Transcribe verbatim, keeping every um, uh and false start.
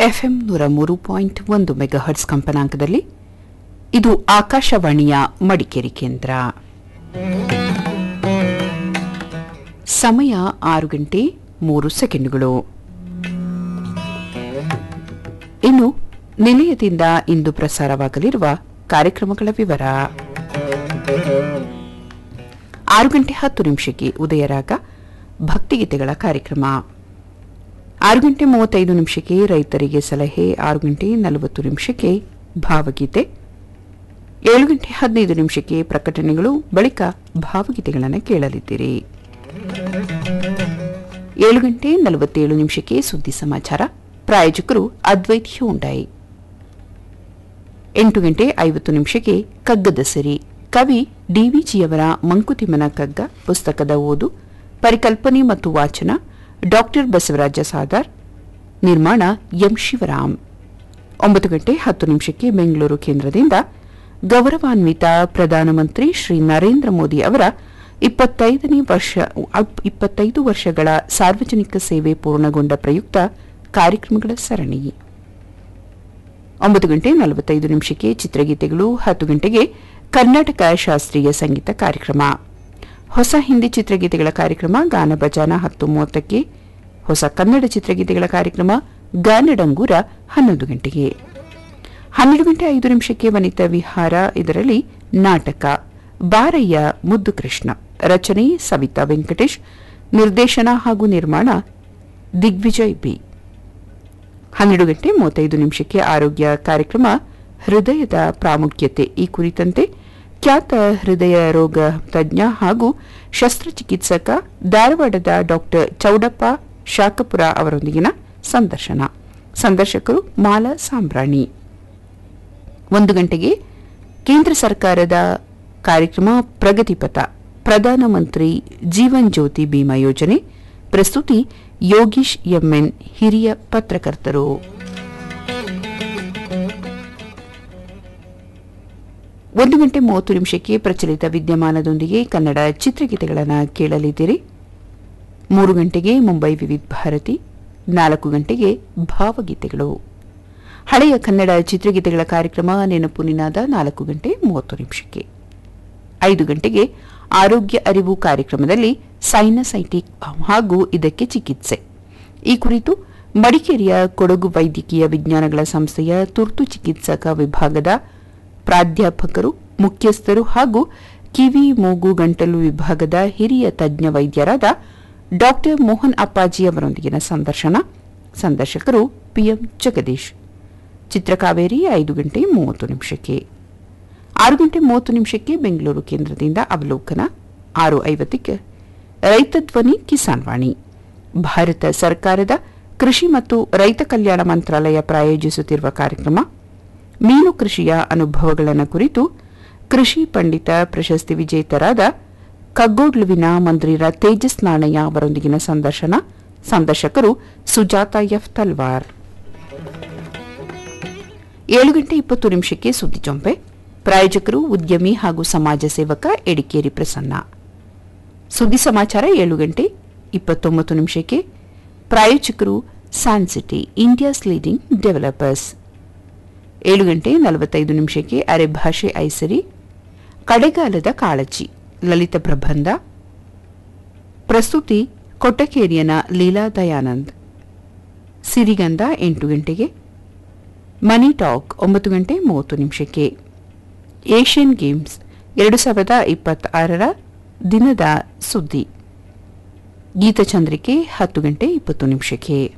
FM ನೂರ ಮೂರು point ಒಂದು ಮೆಗಾಹರ್ಟ್ಸ್ ಕಂಪನಾಂಕದಲ್ಲಿ. ಇದು ಆಕಾಶವಾಣಿಯ ಮಡಿಕೇರಿ ಕೇಂದ್ರ. ಸಮಯ ಆರು ಗಂಟೆ ಮೂರು ಸೆಕೆಂಡುಗಳು. ಇನ್ನು ನಿಲಯದಿಂದ ಇಂದು ಪ್ರಸಾರವಾಗಲಿರುವ ಕಾರ್ಯಕ್ರಮಗಳ ವಿವರ. ಆರು ಗಂಟೆ ಹತ್ತು ನಿಮಿಷಕ್ಕೆ ಉದಯರಾಗ ಭಕ್ತಿಗೀತೆಗಳ ಕಾರ್ಯಕ್ರಮ. ಆರು ಗಂಟೆ ಮೂವತ್ತೈದು ನಿಮಿಷಕ್ಕೆ ರೈತರಿಗೆ ಸಲಹೆ. ಆರು ಗಂಟೆ ನಲವತ್ತು ನಿಮಿಷಕ್ಕೆ ಭಾವಗೀತೆ. ಏಳು ಗಂಟೆ ಹದಿನೈದು ನಿಮಿಷಕ್ಕೆ ಪ್ರಕಟಣೆಗಳು. ಬಳಿಕ ಭಾವಗೀತೆಗಳನ್ನು ಕೇಳಲಿದ್ದೀರಿ. ಏಳು ಗಂಟೆ ನಲವತ್ತೇಳು ನಿಮಿಷಕ್ಕೆ ಸುದ್ದಿ ಸಮಾಚಾರ. ಪ್ರಾಯೋಜಕರು ಅದ್ವೈತ್ ಹ್ಯುಂಡೈ. ಎಂಟು ಗಂಟೆ ಐವತ್ತು ನಿಮಿಷಕ್ಕೆ ಕಗ್ಗದ ಸಿರಿ. ಕವಿ ಡಿವಿಜಿಯವರ ಮಂಕುತಿಮ್ಮನ ಕಗ್ಗ ಪುಸ್ತಕದ ಓದು, ಪರಿಕಲ್ಪನೆ ಮತ್ತು ವಾಚನ ಡಾಕ್ಟರ್ ಬಸವರಾಜ ಸಾದಾರ್. ನಿರ್ಮಾಣ ಎಂ ಶಿವರಾಮ್. ಒಂಬತ್ತು ಗಂಟೆ ಹತ್ತು ನಿಮಿಷಕ್ಕೆ ಬೆಂಗಳೂರು ಕೇಂದ್ರದಿಂದ ಗೌರವಾನ್ವಿತ ಪ್ರಧಾನಮಂತ್ರಿ ಶ್ರೀ ನರೇಂದ್ರ ಮೋದಿ ಅವರ ಇಪ್ಪತ್ತೈದನೇ ವರ್ಷ ಇಪ್ಪತ್ತೈದು ವರ್ಷಗಳ ಸಾರ್ವಜನಿಕ ಸೇವೆ ಪೂರ್ಣಗೊಂಡ ಪ್ರಯುಕ್ತ ಕಾರ್ಯಕ್ರಮಗಳ ಸರಣಿ. ಒಂಬತ್ತು ಗಂಟೆ ನಲವತ್ತೈದು ನಿಮಿಷಕ್ಕೆ ಚಿತ್ರಗೀತೆಗಳು. ಹತ್ತು ಗಂಟೆಗೆ ಕರ್ನಾಟಕ ಶಾಸ್ತ್ರೀಯ ಸಂಗೀತ ಕಾರ್ಯಕ್ರಮ. ಹೊಸ ಹಿಂದಿ ಚಿತ್ರಗೀತೆಗಳ ಕಾರ್ಯಕ್ರಮ ಗಾನ ಬಜಾನ ಹತ್ತು ಮೂವತ್ತಕ್ಕೆ. ಹೊಸ ಕನ್ನಡ ಚಿತ್ರಗೀತೆಗಳ ಕಾರ್ಯಕ್ರಮ ಗಾನಡಂಗೂರ ಹನ್ನೊಂದು ಗಂಟೆಗೆ. ಹನ್ನೆರಡು ಗಂಟೆ ಐದು ನಿಮಿಷಕ್ಕೆ ವನಿತಾ ವಿಹಾರ. ಇದರಲ್ಲಿ ನಾಟಕ ಬಾರಯ್ಯ ಮುದ್ದು ಕೃಷ್ಣ. ರಚನೆ ಸವಿತಾ ವೆಂಕಟೇಶ್. ನಿರ್ದೇಶನ ಹಾಗೂ ನಿರ್ಮಾಣ ದಿಗ್ವಿಜಯ್ ಬಿ. ಹನ್ನೆರಡು ಗಂಟೆ ಮೂವತ್ತೈದು ನಿಮಿಷಕ್ಕೆ ಆರೋಗ್ಯ ಕಾರ್ಯಕ್ರಮ ಹೃದಯದ ಪ್ರಾಮುಖ್ಯತೆ ಈ ಕುರಿತಂತೆ ಖ್ಯಾತ ಹೃದಯ ರೋಗ ತಜ್ಞ ಹಾಗೂ ಶಸ್ತ್ರಚಿಕಿತ್ಸಕ ಧಾರವಾಡದ ಡಾಕ್ಟರ್ ಚೌಡಪ್ಪ ಶಾಖಪುರ ಅವರೊಂದಿಗಿನ ಸಂದರ್ಶನ. ಸಂದರ್ಶಕರು ಮಾಲಾ ಸಾಂಬ್ರಾಣಿ. ಒಂದು ಗಂಟೆಗೆ ಕೇಂದ್ರ ಸರ್ಕಾರದ ಕಾರ್ಯಕ್ರಮ ಪ್ರಗತಿಪಥ ಪ್ರಧಾನಮಂತ್ರಿ ಜೀವನ್ ಜ್ಯೋತಿ ಬಿಮಾ ಯೋಜನೆ. ಪ್ರಸ್ತುತಿ ಯೋಗೀಶ್ ಎಂಎನ್, ಹಿರಿಯ ಪತ್ರಕರ್ತರು. ಒಂದು ಗಂಟೆ ಮೂವತ್ತು ನಿಮಿಷಕ್ಕೆ ಪ್ರಚಲಿತ ವಿದ್ಯಮಾನದೊಂದಿಗೆ ಕನ್ನಡ ಚಿತ್ರಗೀತೆಗಳನ್ನು ಕೇಳಲಿದ್ದೀರಿ. ಮೂರು ಗಂಟೆಗೆ ಮುಂಬೈ ವಿವಿಧ ಭಾರತಿ. ನಾಲ್ಕು ಗಂಟೆಗೆ ಭಾವಗೀತೆಗಳು. ಹಳೆಯ ಕನ್ನಡ ಚಿತ್ರಗೀತೆಗಳ ಕಾರ್ಯಕ್ರಮ ನೆನಪು ನಿನಾದ ನಾಲ್ಕು ಗಂಟೆ ಮೂವತ್ತು ನಿಮಿಷಕ್ಕೆ. ಐದು ಗಂಟೆಗೆ ಆರೋಗ್ಯ ಅರಿವು ಕಾರ್ಯಕ್ರಮದಲ್ಲಿ ಸೈನಸೈಟಿಕ್ ಹಾಗೂ ಇದಕ್ಕೆ ಚಿಕಿತ್ಸೆ ಈ ಕುರಿತು ಮಡಿಕೇರಿಯ ಕೊಡಗು ವೈದ್ಯಕೀಯ ವಿಜ್ಞಾನಗಳ ಸಂಸ್ಥೆಯ ತುರ್ತು ಚಿಕಿತ್ಸಕ ವಿಭಾಗದ ಪ್ರಾಧ್ಯಾಪಕರು, ಮುಖ್ಯಸ್ಥರು ಹಾಗೂ ಕಿವಿ ಮೂಗು ಗಂಟಲು ವಿಭಾಗದ ಹಿರಿಯ ತಜ್ಞ ವೈದ್ಯರಾದ ಡಾಕ್ಟರ್ ಮೋಹನ್ ಅಪ್ಪಾಜಿ ಅವರೊಂದಿಗಿನ ಸಂದರ್ಶನ. ಸಂದರ್ಶಕರು ಪಿಎಂ ಜಗದೀಶ್. ಚಿತ್ರಕಾವೇರಿ ಐದು ಗಂಟೆ ಮೂವತ್ತು ನಿಮಿಷಕ್ಕೆ. ಆರು ಗಂಟೆ ಮೂವತ್ತು ನಿಮಿಷಕ್ಕೆ ಬೆಂಗಳೂರು ಕೇಂದ್ರದಿಂದ ಅವಲೋಕನ. ಆರು ಐವತ್ತಕ್ಕೆ ರೈತ ಧ್ವನಿ ಕಿಸಾನ್ ವಾಣಿ. ಭಾರತ ಸರ್ಕಾರದ ಕೃಷಿ ಮತ್ತು ರೈತ ಕಲ್ಯಾಣ ಮಂತ್ರಾಲಯ ಪ್ರಾಯೋಜಿಸುತ್ತಿರುವ ಕಾರ್ಯಕ್ರಮ ಮೀನು ಕೃಷಿಯ ಅನುಭವಗಳನ್ನು ಕುರಿತು ಕೃಷಿ ಪಂಡಿತ ಪ್ರಶಸ್ತಿ ವಿಜೇತರಾದ ಕಗ್ಗೋಡ್ಲುವಿನ ಮಂತ್ರಿರ ತೇಜಸ್ ನಾಣಯ್ಯ ಅವರೊಂದಿಗಿನ ಸಂದರ್ಶನ. ಸಂದರ್ಶಕರು ಸುಜಾತ ಎಫ್ ತಲ್ವಾರ್. ಏಳು ಗಂಟೆ ಇಪ್ಪತ್ತು ನಿಮಿಷಕ್ಕೆ ಸುದ್ದಿ ಜೊಂಪೆ. ಪ್ರಾಯೋಜಕರು ಉದ್ಯಮಿ ಹಾಗೂ ಸಮಾಜ ಸೇವಕ ಎಡಿಕೇರಿ ಪ್ರಸನ್ನ. ಸುದ್ದಿ ಸಮಾಚಾರ ಏಳು ಗಂಟೆ ಇಪ್ಪತ್ತೊಂಬತ್ತು ನಿಮಿಷಕ್ಕೆ. ಪ್ರಾಯೋಜಕರು ಸ್ಯಾನ್ಸಿಟಿ, ಇಂಡಿಯಾಸ್ ಲೀಡಿಂಗ್ ಡೆವಲಪರ್ಸ್. ಏಳು ಗಂಟೆ ನಲವತ್ತೈದು ನಿಮಿಷಕ್ಕೆ ಅರೆಭಾಷೆ ಐಸರಿ, ಕಡೆಗಾಲದ ಕಾಳಜಿ ಲಲಿತ ಪ್ರಬಂಧ. ಪ್ರಸ್ತುತಿ ಕೊಟ್ಟಕೇರಿಯನ ಲೀಲಾ ದಯಾನಂದ್. ಸಿರಿಗಂಧ ಎಂಟು ಗಂಟೆಗೆ. ಮನಿ ಟಾಕ್ ಒಂಬತ್ತು ಗಂಟೆ ಮೂವತ್ತು ನಿಮಿಷಕ್ಕೆ. ಏಷ್ಯನ್ ಗೇಮ್ಸ್ ಎರಡು ಸಾವಿರದ ಇಪ್ಪತ್ತಾರರ ದಿನದ ಸುದ್ದಿ ಗೀತಚಂದ್ರಿಕೆ ಹತ್ತು ಗಂಟೆ ಇಪ್ಪತ್ತು ನಿಮಿಷಕ್ಕೆ.